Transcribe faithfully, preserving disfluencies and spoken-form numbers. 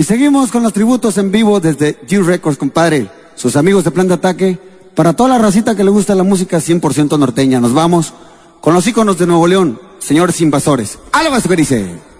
Y seguimos con los tributos en vivo desde G Records, compadre. Sus amigos de Plan de Ataque. Para toda la racita que le gusta la música cien por ciento norteña. Nos vamos con los íconos de Nuevo León, señores invasores. ¡Algo que dice!